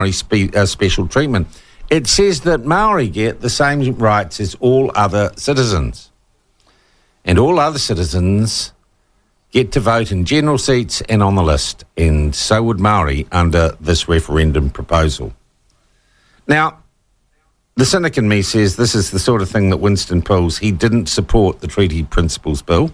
special treatment. It says that Maori get the same rights as all other citizens. And all other citizens get to vote in general seats and on the list. And so would Maori under this referendum proposal. Now, the cynic in me says this is the sort of thing that Winston pulls. He didn't support the Treaty Principles Bill.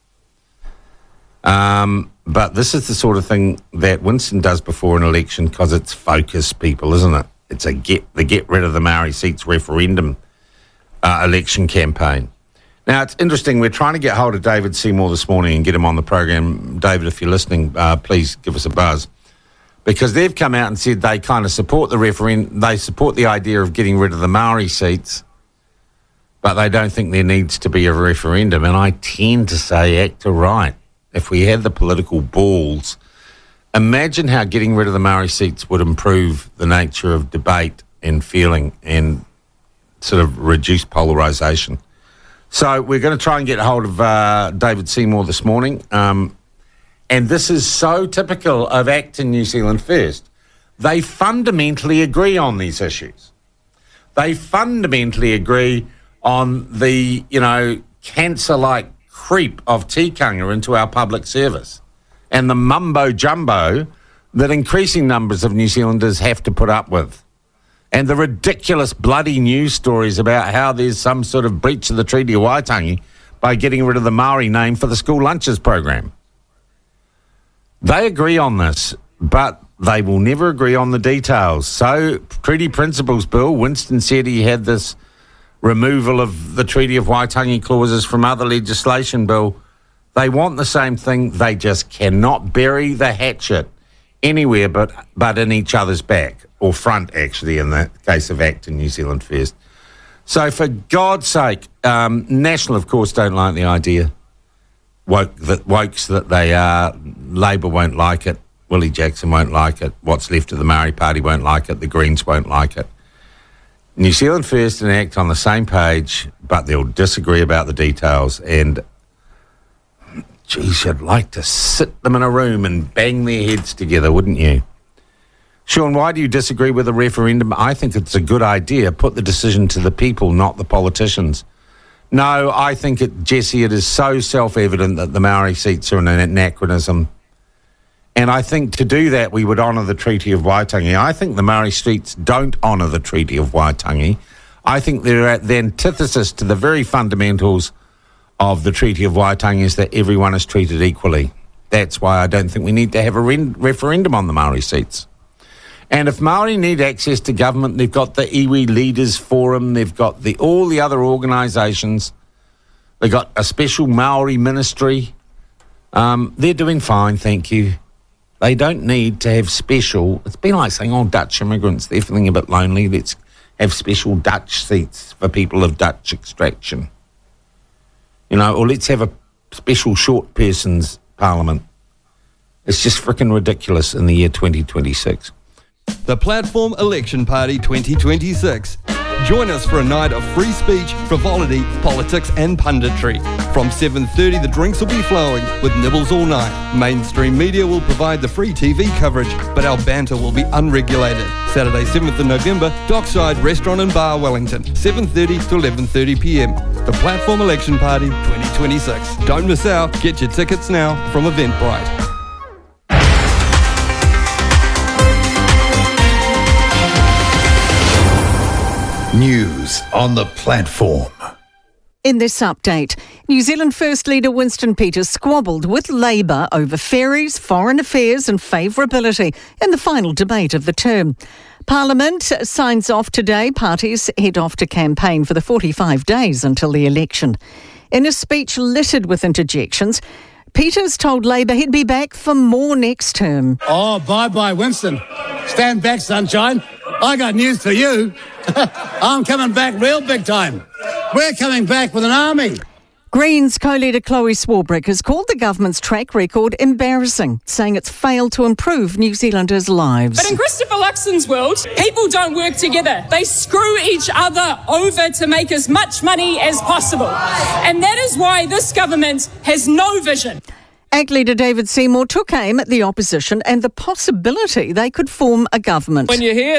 But this is the sort of thing that Winston does before an election because it's focus people, isn't it? It's the get rid of the Maori seats referendum election campaign. Now, it's interesting. We're trying to get hold of David Seymour this morning and get him on the program. David, if you're listening, please give us a buzz. Because they've come out and said they kind of support the referendum. They support the idea of getting rid of the Maori seats, but they don't think there needs to be a referendum. And I tend to say ACTA right. If we had the political balls, imagine how getting rid of the Maori seats would improve the nature of debate and feeling and sort of reduce polarisation. So we're going to try and get hold of David Seymour this morning. And this is so typical of ACTA New Zealand First. They fundamentally agree on these issues. They fundamentally agree on the, cancer-like creep of tikanga into our public service and the mumbo-jumbo that increasing numbers of New Zealanders have to put up with. And the ridiculous bloody news stories about how there's some sort of breach of the Treaty of Waitangi by getting rid of the Maori name for the school lunches program. They agree on this, but they will never agree on the details. So, Treaty Principles Bill, Winston said he had this removal of the Treaty of Waitangi clauses from other legislation bill. They want the same thing. They just cannot bury the hatchet anywhere but in each other's back, or front, actually, in the case of ACTA New Zealand First. So, for God's sake, National, of course, don't like the idea. Wokes that they are. Labour won't like it. Willie Jackson won't like it. What's left of the Maori Party won't like it. The Greens won't like it. New Zealand First and ACT on the same page, but they'll disagree about the details. And, geez, you'd like to sit them in a room and bang their heads together, wouldn't you? Sean, why do you disagree with the referendum? I think it's a good idea. Put the decision to the people, not the politicians. No, I think, Jesse, it is so self-evident that the Maori seats are an anachronism. And I think to do that, we would honour the Treaty of Waitangi. I think the Maori seats don't honour the Treaty of Waitangi. I think they're at the antithesis to the very fundamentals of the Treaty of Waitangi is that everyone is treated equally. That's why I don't think we need to have a referendum on the Maori seats. And if Maori need access to government, they've got the Iwi Leaders Forum, they've got all the other organisations, they've got a special Maori ministry. They're doing fine, thank you. They don't need to have special. It's been like saying, Dutch immigrants, they're feeling a bit lonely. Let's have special Dutch seats for people of Dutch extraction. Or let's have a special short person's parliament. It's just frickin' ridiculous in the year 2026. The Platform Election Party 2026. Join us for a night of free speech, frivolity, politics and punditry. From 7:30 the drinks will be flowing with nibbles all night. Mainstream media will provide the free TV coverage, but our banter will be unregulated. Saturday 7th of November, Dockside Restaurant and Bar, Wellington, 7:30 to 11:30 p.m. The Platform Election Party 2026. Don't miss out. Get your tickets now from Eventbrite. News on the platform. In this update, New Zealand First leader Winston Peters squabbled with Labour over ferries, foreign affairs and favourability in the final debate of the term. Parliament signs off today. Parties head off to campaign for the 45 days until the election. In a speech littered with interjections, Peters told Labour he'd be back for more next term. Oh, bye-bye, Winston. Stand back, sunshine. I got news for you. I'm coming back real big time. We're coming back with an army. Greens co-leader Chloe Swarbrick has called the government's track record embarrassing, saying it's failed to improve New Zealanders' lives. But in Christopher Luxon's world, people don't work together. They screw each other over to make as much money as possible. And that is why this government has no vision. ACT leader David Seymour took aim at the opposition and the possibility they could form a government. When you hear